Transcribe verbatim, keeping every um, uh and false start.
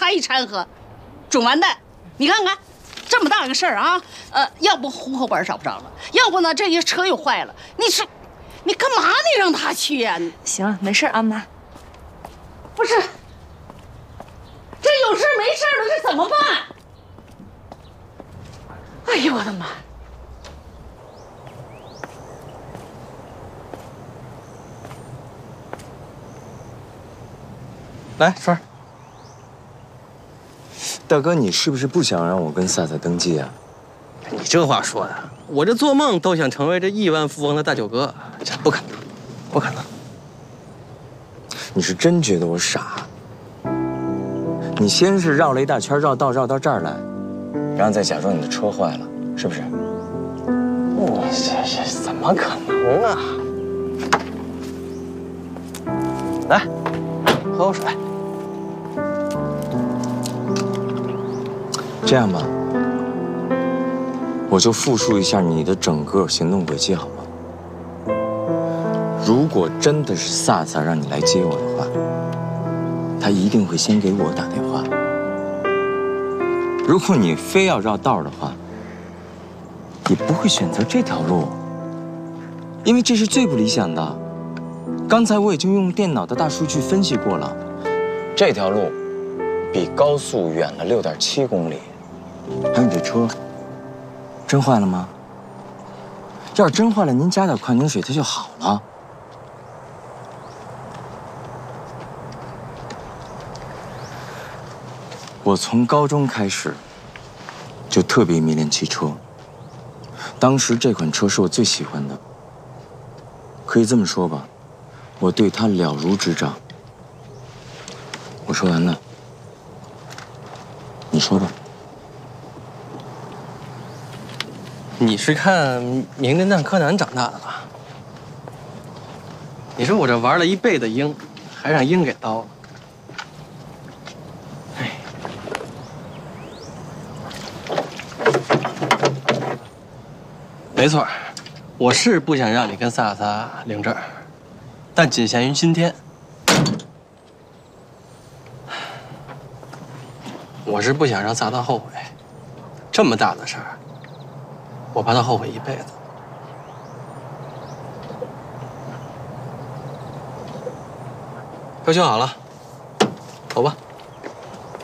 他一掺和，准完蛋。你看看，这么大个事儿啊，呃，要不户口本找不着了，要不呢这些车又坏了。你是，你干嘛你让他去呀？ 行了，没事啊，妈。 不是，这有事没事的，这怎么办？哎呦我的妈！ 来，川儿， 大哥，你是不是不想让我跟萨萨登记啊？ 你这话说的，我这做梦都想成为这亿万富翁的大九哥，这不可能，不可能。 你是真觉得我傻？你先是绕了一大圈，绕道绕到这儿来，然后再假装你的车坏了，是不是？ 你这这怎么可能啊？来，喝口水。 这样吧，我就复述一下你的整个行动轨迹，好吗？如果真的是萨萨让你来接我的话，他一定会先给我打电话。如果你非要绕道的话，也不会选择这条路，因为这是最不理想的。刚才我已经用电脑的大数据分析过了，这条路比高速远了六点七公里。 还有你这车，真坏了吗？要是真坏了，您加点矿泉水它就好了。我从高中开始就特别迷恋汽车，当时这款车是我最喜欢的。可以这么说吧，我对它了如指掌。我说完了，你说吧。 你是看《名侦探柯南》长大的吧？你说我这玩了一辈子鹰，还让鹰给刀了。哎，没错，我是不想让你跟萨萨领证，但仅限于今天。我是不想让萨萨后悔，这么大的事儿。 我怕他后悔一辈子。都修好了，走吧。